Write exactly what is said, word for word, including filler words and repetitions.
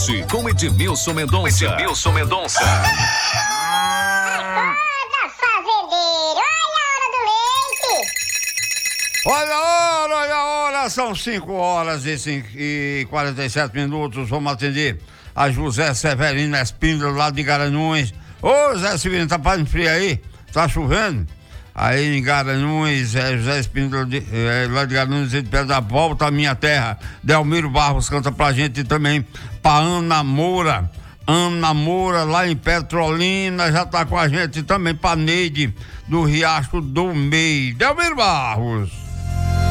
noite com Edmilson Mendonça. Edmilson Mendonça. Acorda, fazendeiro, olha a hora do leite. Olha a hora, olha a hora, são cinco horas e, cinco e quarenta e sete minutos, vamos atender a José Severino Espíndola, lá de Garanhuns. Ô, José Severino, tá fazendo frio aí? Tá chovendo? Aí em Garanhuns, é, José Espíndola, de, é, lá de Garanhuns, ele pede a volta à minha terra. Delmiro Barros canta pra gente também, pra Ana Moura. Ana Moura, lá em Petrolina, já tá com a gente também, pra Neide, do Riacho do Meio. Delmiro Barros.